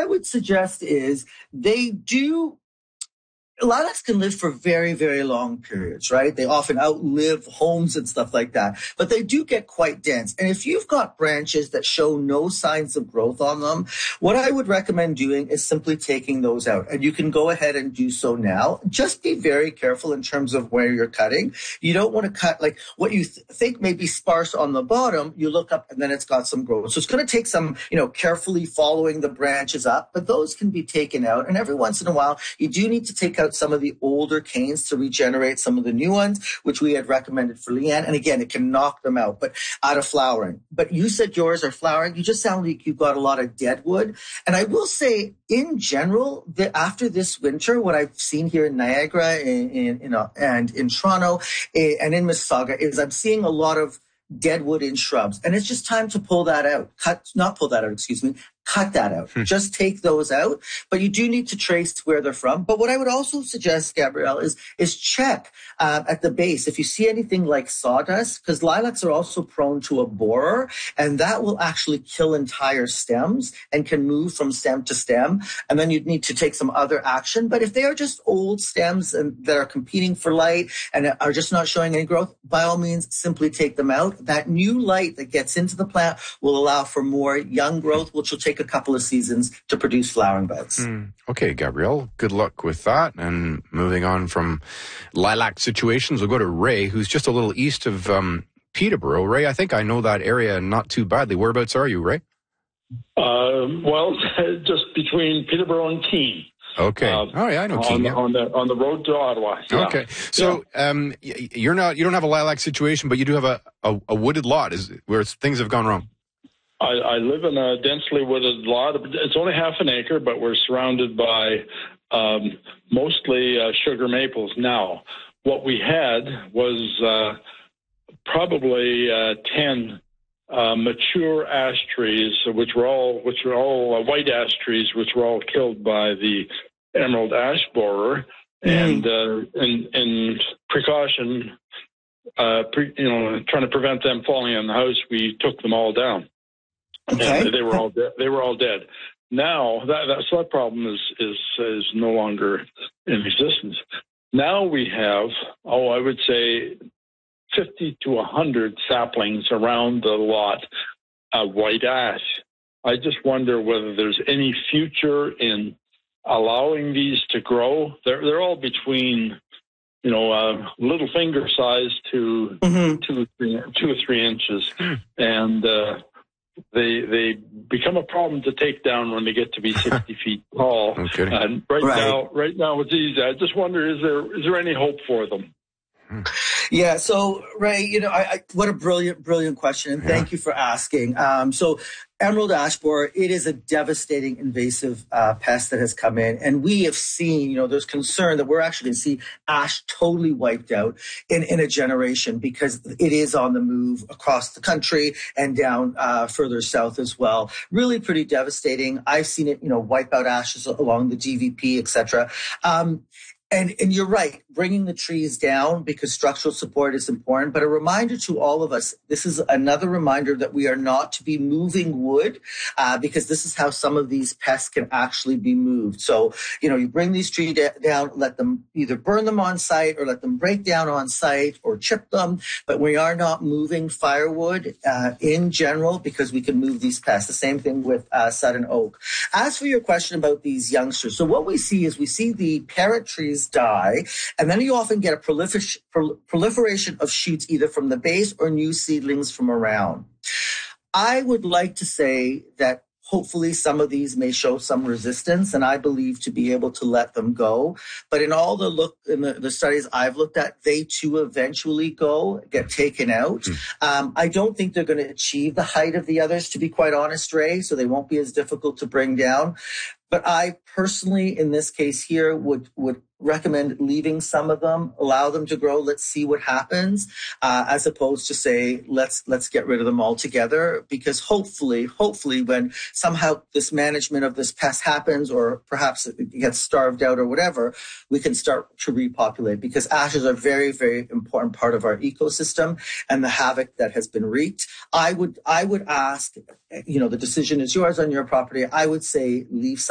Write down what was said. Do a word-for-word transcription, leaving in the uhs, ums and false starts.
I would suggest is they do lilacs can live for very, very long periods, right? They often outlive homes and stuff like that, but they do get quite dense. And if you've got branches that show no signs of growth on them, what I would recommend doing is simply taking those out. And you can go ahead and do so now. Just be very careful in terms of where you're cutting. You don't want to cut like what you th- think may be sparse on the bottom. You look up and then it's got some growth. So it's going to take some, you know, carefully following the branches up, but those can be taken out. And every once in a while, you do need to take out some of the older canes to regenerate some of the new ones, which we had recommended for Leanne. And again, it can knock them out, but out of flowering. But you said yours are flowering. You just sound like you've got a lot of dead wood. And I will say, in general, that after this winter, what I've seen here in Niagara in, in, in, uh, and in Toronto eh, and in Mississauga is I'm seeing a lot of dead wood in shrubs. And it's just time to pull that out. Cut, not pull that out, excuse me. Cut that out. Hmm. Just take those out. But you do need to trace where they're from. But what I would also suggest, Gabrielle, is, is check uh, at the base if you see anything like sawdust, because lilacs are also prone to a borer, and that will actually kill entire stems and can move from stem to stem. And then you'd need to take some other action. But if they are just old stems and that are competing for light and are just not showing any growth, by all means, simply take them out. That new light that gets into the plant will allow for more young growth, which will take a couple of seasons to produce flowering buds. Mm. Okay, Gabrielle, good luck with that. And moving on from lilac situations, we'll go to Ray, who's just a little east of um, Peterborough. Ray, I think I know that area not too badly. Whereabouts are you, Ray? Uh, well, just between Peterborough and Keene. Okay. Uh, oh yeah, I know on, Keene. Yeah. On the on the road to Ottawa. Yeah. Okay. So yeah. um, you're not you don't have a lilac situation, but you do have a, a, a wooded lot, is where things have gone wrong. I, I live in a densely wooded lot. It's only half an acre, but we're surrounded by um, mostly uh, sugar maples. Now, what we had was uh, probably uh, ten uh, mature ash trees, which were all which were all uh, white ash trees, which were all killed by the emerald ash borer. Mm-hmm. And uh, in, in precaution, uh, pre, you know, trying to prevent them falling on the house, we took them all down. Okay. And they were all de- they were all dead. Now that, that so that problem is is is no longer in existence. Now we have oh I would say fifty to a hundred saplings around the lot of white ash. I just wonder whether there's any future in allowing these to grow. They're they're all between you know uh, little finger size to mm-hmm. two three two or three inches, and. Uh, They they become a problem to take down when they get to be sixty feet tall. Okay. And right, right now, right now it's easy. I just wonder, is there is there any hope for them? Yeah. So, Ray, you know, I, I, what a brilliant, brilliant question. And thank yeah. you for asking. Um, so emerald ash borer, it is a devastating invasive uh, pest that has come in. And we have seen, you know, there's concern that we're actually going to see ash totally wiped out in, in a generation because it is on the move across the country and down uh, further south as well. Really pretty devastating. I've seen it, you know, wipe out ashes along the D V P, et cetera. Um, And, and you're right, bringing the trees down because structural support is important. But a reminder to all of us, this is another reminder that we are not to be moving wood uh, because this is how some of these pests can actually be moved. So, you know, you bring these trees da- down, let them either burn them on site or let them break down on site or chip them. But we are not moving firewood uh, in general because we can move these pests. The same thing with uh, sudden oak. As for your question about these youngsters, so what we see is we see the parent trees die, and then you often get a prolifer- proliferation of shoots either from the base or new seedlings from around. I would like to say that hopefully some of these may show some resistance, and I believe to be able to let them go. But in all the look in the, the studies I've looked at, they too eventually go, get taken out. Mm. Um, I don't think they're going to achieve the height of the others, to be quite honest, Ray, so they won't be as difficult to bring down. But I personally, in this case here, would would recommend leaving some of them, allow them to grow. Let's see what happens, uh, as opposed to say, let's let's get rid of them altogether. Because hopefully, hopefully, when somehow this management of this pest happens, or perhaps it gets starved out or whatever, we can start to repopulate. Because ashes are a very, very important part of our ecosystem and the havoc that has been wreaked. I would I would ask, you know, the decision is yours on your property. I would say leave some.